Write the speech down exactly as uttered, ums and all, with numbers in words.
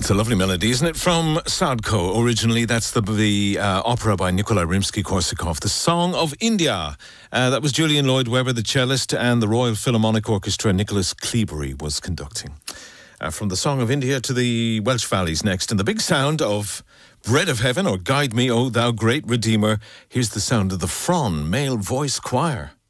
It's a lovely melody, isn't it? From Sadko, originally. That's the, the uh, opera by Nikolai Rimsky-Korsakov, The Song of India. Uh, that was Julian Lloyd-Webber, the cellist, and the Royal Philharmonic Orchestra, Nicholas Cleabury, was conducting. Uh, from the Song of India to the Welsh Valleys next. And the big sound of Bread of Heaven, or Guide Me, O Thou Great Redeemer. Here's the sound of the Fron Male Voice Choir.